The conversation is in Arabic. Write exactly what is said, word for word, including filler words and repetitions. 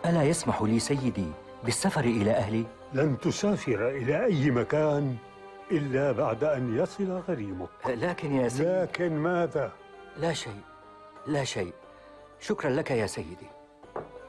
ألا يسمح لي سيدي بالسفر إلى أهلي؟ لن تسافر إلى أي مكان إلا بعد أن يصل غريمك. لكن يا سيدي. لكن ماذا؟ لا شيء، لا شيء. شكرا لك يا سيدي.